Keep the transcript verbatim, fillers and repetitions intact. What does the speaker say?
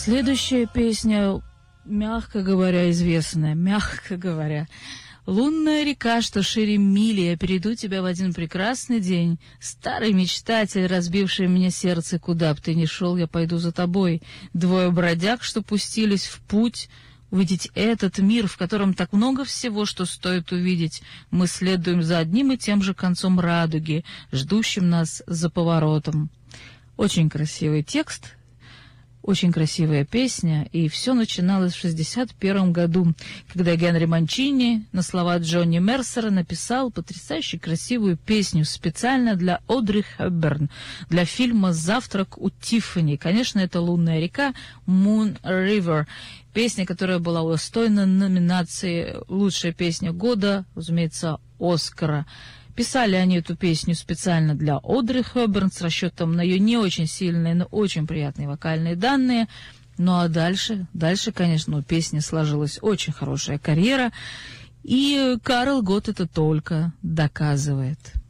Следующая песня, мягко говоря, известная, мягко говоря. «Лунная река, что шире мили, я перейду тебя в один прекрасный день. Старый мечтатель, разбивший мне сердце, куда б ты ни шел, я пойду за тобой. Двое бродяг, что пустились в путь, увидеть этот мир, в котором так много всего, что стоит увидеть. Мы следуем за одним и тем же концом радуги, ждущим нас за поворотом». Очень красивый текст. Очень красивая песня, и все начиналось в шестьдесят первом году, когда Генри Манчини на слова Джонни Мерсера написал потрясающе красивую песню специально для Одри Хепберн, для фильма «Завтрак у Тиффани». Конечно, это «Лунная река», «Moon River». Песня, которая была удостоена номинации «Лучшая песня года», разумеется, «Оскара». Писали они эту песню специально для Одри Хепберн с расчетом на ее не очень сильные, но очень приятные вокальные данные. Ну а дальше, дальше, конечно, у песни сложилась очень хорошая карьера, и Карл Готт это только доказывает.